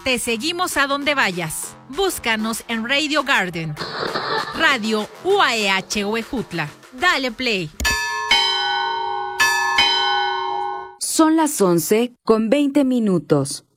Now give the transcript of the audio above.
Te seguimos a donde vayas. Búscanos en Radio Garden. Radio UAEH Huejutla. Dale play. Son las 11:20.